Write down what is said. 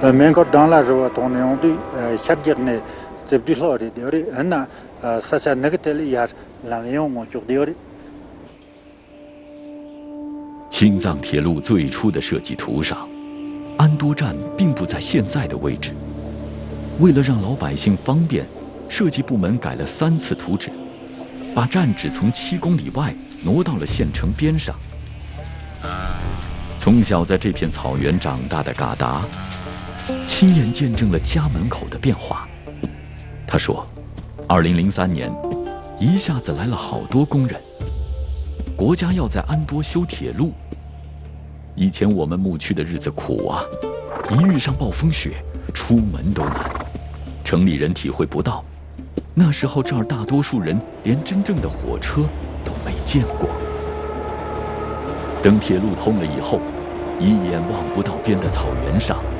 美国当然是我当年对下届呢，这不说的，对的，那啥啥那个这里也两样我就对的。 青藏铁路最初的设计图上，安多站并不在现在的位置。为了让老百姓方便，设计部门改了3次图纸，把站址从7公里外挪到了县城边上。从小在这片草原长大的嘎达，亲眼见证了家门口的变化。他说，2003年，一下子来了好多工人。国家要在安多修铁路。以前我们牧区的日子苦啊，一遇上暴风雪，出门都难。城里人体会不到，那时候这儿大多数人连真正的火车都没见过。等铁路通了以后，一眼望不到边的草原上，